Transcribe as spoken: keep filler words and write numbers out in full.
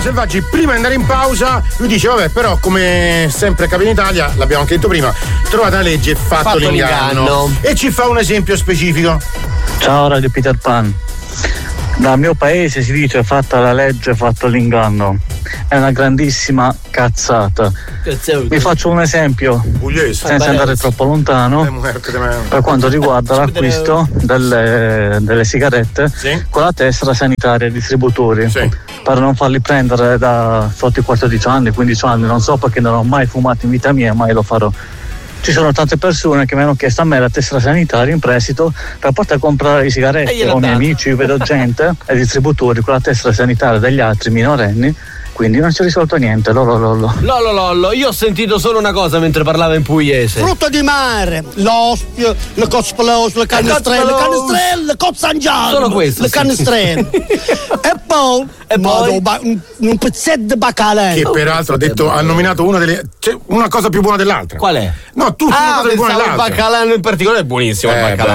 Selvaggi, prima di andare in pausa, lui dice: vabbè, però come sempre capita in Italia, l'abbiamo anche detto prima, trovate la legge e fatto, fatto l'inganno. l'inganno. E ci fa un esempio specifico. Ciao Radio Peter Pan. Dal mio paese si dice fatta la legge, fatto l'inganno. È una grandissima cazzata. Vi faccio un esempio Pugliese, senza andare troppo lontano per quanto riguarda l'acquisto delle, delle sigarette, sì, con la tessera sanitaria ai distributori, sì, per non farli prendere da sotto i quattordici anni, quindici anni, non so, perché non ho mai fumato in vita mia, mai lo farò. Ci sono tante persone che mi hanno chiesto a me la tessera sanitaria in prestito per poter comprare le sigarette. Ho miei amici, io vedo gente ai distributori con la tessera sanitaria degli altri minorenni, quindi non si è risolto niente. Lollo lollo. Lollo lollo, io ho sentito solo una cosa mentre parlava in pugliese. Frutto di mare, l'ostio, le cosplose, le canestrelle, le canestrelle, le cozzangiano. Solo questo. Le sì. canestrelle. e poi, e poi? Ba- un, un pezzetto di baccalà. Che peraltro ha detto, ha nominato una delle. Cioè, una cosa più buona dell'altra. Qual è? No, tutte ah, una cosa più buona dell'altra. Il baccalà in particolare è buonissimo. Eh, il baccalà.